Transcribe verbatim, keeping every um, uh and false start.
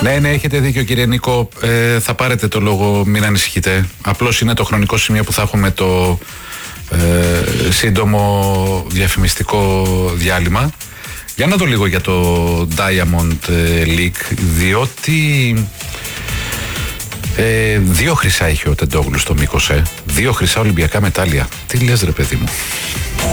Ναι, ναι, έχετε δίκιο κύριε Νίκο. Ε, θα πάρετε το λόγο, μην ανησυχείτε. Απλώς είναι το χρονικό σημείο που θα έχουμε το ε, σύντομο διαφημιστικό διάλειμμα. Για να δω λίγο για το Diamond League, διότι ε, δύο χρυσά είχε ο Τεντόγλου στο μήκος, ε. Δύο χρυσά Ολυμπιακά μετάλλια. Τι λες ρε παιδί μου.